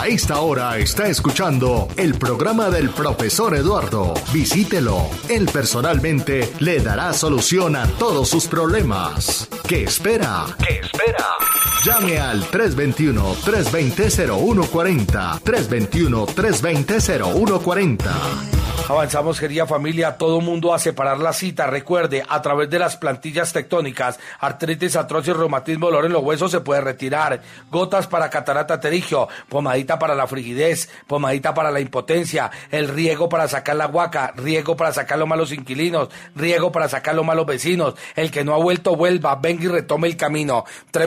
A esta hora está escuchando el programa del profesor Eduardo. Visítelo. Él personalmente le dará solución a todos sus problemas. ¿Qué espera? ¿Qué espera? Llame al 321-320-0140. 321-320-0140. Avanzamos, querida familia, todo mundo a separar la cita. Recuerde, a través de las plantillas tectónicas, artritis, artrosis, reumatismo, dolor en los huesos se puede retirar. Gotas para catarata pterigio, pomadita para la frigidez, pomadita para la impotencia, el riego para sacar la guaca, riego para sacar los malos inquilinos, riego para sacar los malos vecinos. El que no ha vuelto, vuelva, venga y retome el camino.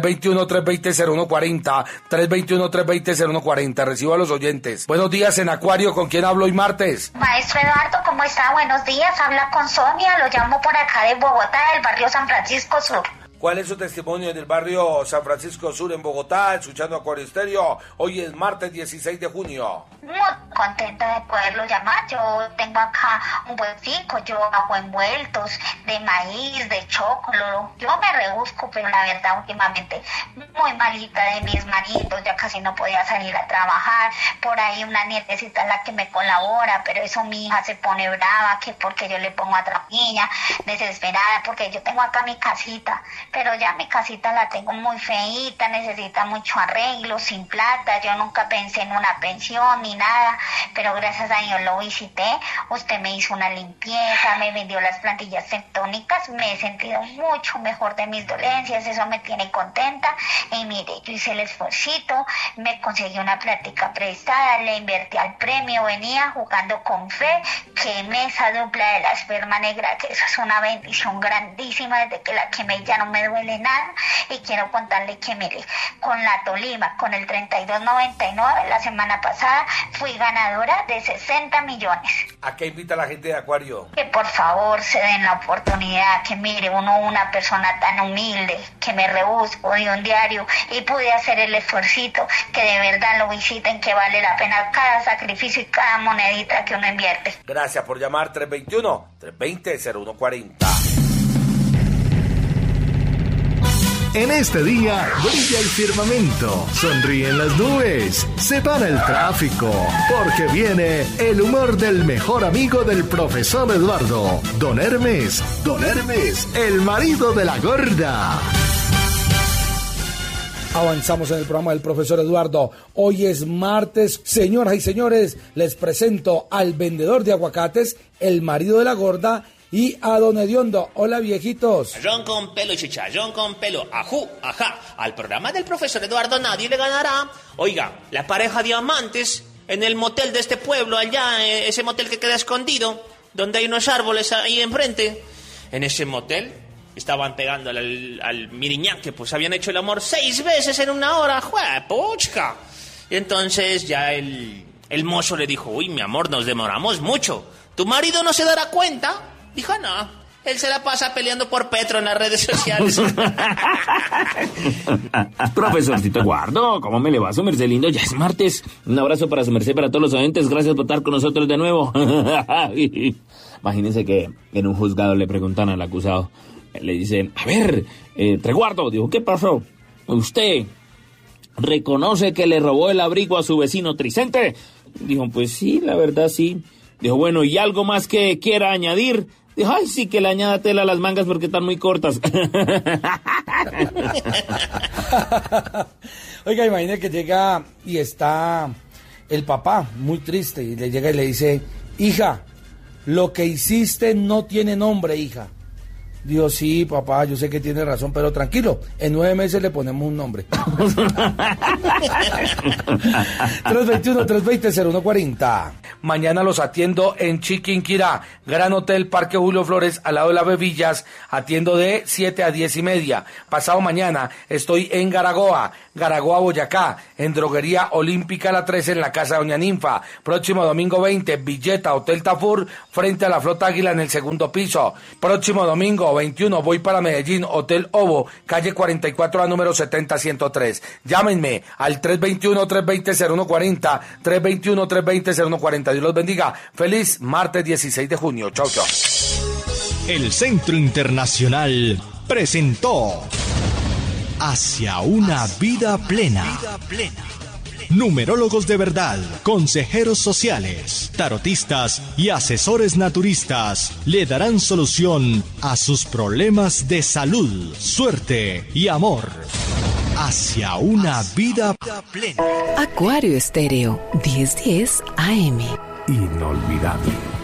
321-320-0140, 321-320-0140. Recibo a los oyentes. Buenos días, en Acuario, ¿con quién hablo hoy martes? Maestro Eduardo, ¿cómo está? Buenos días, habla con Sonia, lo llamo por acá de Bogotá, del barrio San Francisco Sur. ¿Cuál es su testimonio en el barrio San Francisco Sur en Bogotá, escuchando Acuario Estéreo? Hoy es martes 16 de junio. Muy contenta de poderlo llamar. Yo tengo acá un buen finco, yo hago envueltos de maíz, de choclo. Yo me rebusco, pero la verdad últimamente muy malita de mis manitos, ya casi no podía salir a trabajar. Por ahí una nietecita es la que me colabora, pero eso mi hija se pone brava, que porque yo le pongo a otra niña, desesperada, porque yo tengo acá mi casita, pero ya mi casita la tengo muy feíta, necesita mucho arreglo, sin plata. Yo nunca pensé en una pensión ni nada, pero gracias a Dios lo visité. Usted me hizo una limpieza, me vendió las plantillas tectónicas, me he sentido mucho mejor de mis dolencias, eso me tiene contenta. Y mire, yo hice el esfuercito, me conseguí una plática prestada, le invertí al premio, venía jugando con fe, quemé esa dupla de la esperma negra, que eso es una bendición grandísima. Desde que la quemé ya no me duele nada, y quiero contarle que mire, con la Tolima, con el 3299, la semana pasada fui ganadora de 60 millones. ¿A qué invita a la gente de Acuario? Que por favor se den la oportunidad, que mire, una persona tan humilde, que me rebusco de un diario y pude hacer el esfuercito, que de verdad lo visiten, que vale la pena cada sacrificio y cada monedita que uno invierte. Gracias por llamar. 321-320-0140. En este día brilla el firmamento, sonríen las nubes, se para el tráfico, porque viene el humor del mejor amigo del profesor Eduardo, Don Hermes, el marido de la gorda. Avanzamos en el programa del profesor Eduardo. Hoy es martes. Señoras y señores, les presento al vendedor de aguacates, el marido de la gorda, y a don Hediondo. Hola, viejitos. Ron con pelo, chicharrón con pelo. Ajú, ajá. Al programa del profesor Eduardo nadie le ganará. Oiga, la pareja Diamantes en el motel de este pueblo, allá, ese motel que queda escondido, donde hay unos árboles ahí enfrente. En ese motel estaban pegando al miriñán, que pues habían hecho el amor 6 veces en una hora. ¡Juepuchca! Y entonces ya el mozo le dijo: uy, mi amor, nos demoramos mucho. ¿Tu marido no se dará cuenta? Dijo: no, él se la pasa peleando por Petro en las redes sociales. Profesorcito Eduardo, ¿cómo me le va, su merced lindo? Ya es martes. Un abrazo para su merced, para todos los oyentes. Gracias por estar con nosotros de nuevo. Imagínense que en un juzgado le preguntan al acusado, le dicen: a ver, Treguardo, dijo, ¿qué pasó? ¿Usted reconoce que le robó el abrigo a su vecino Tricente? Dijo: pues sí, la verdad sí. Dijo: bueno, ¿y algo más que quiera añadir? Dijo: ay, sí, que le añada tela a las mangas porque están muy cortas. Oiga, imagínate que llega y está el papá muy triste y le llega y le dice: hija, lo que hiciste no tiene nombre, hija. Digo: sí, papá, yo sé que tiene razón, pero tranquilo, en 9 meses le ponemos un nombre. 321-320-0140. Mañana los atiendo en Chiquinquirá, Gran Hotel Parque Julio Flores, al lado de las Bebillas. Atiendo de 7 a 10:30. Pasado mañana estoy en Garagoa, Boyacá, en Droguería Olímpica La 13, en la Casa de Doña Ninfa. Próximo domingo 20, Villeta, Hotel Tafur, frente a la Flota Águila, en el 2º piso. Próximo domingo 21 voy para Medellín, Hotel Ovo, calle 44 a número 70-103. Llámenme al 321-320-0140, 321-320-0140. Dios los bendiga. Feliz martes 16 de junio. Chau, chau. El Centro Internacional presentó Hacia una vida plena. numerólogos de verdad, consejeros sociales, tarotistas y asesores naturistas le darán solución a sus problemas de salud, suerte y amor. Hacia una vida plena. Acuario Estéreo, 1010 AM. Inolvidable.